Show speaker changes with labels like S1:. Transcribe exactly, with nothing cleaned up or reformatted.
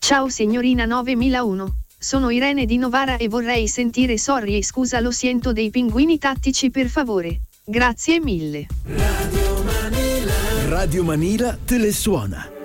S1: Ciao signorina novemilauno, sono Irene di Novara e vorrei sentire Sorry e scusa lo siento dei Pinguini Tattici per favore. Grazie mille.
S2: Radio Manila. Radio Manila te le suona.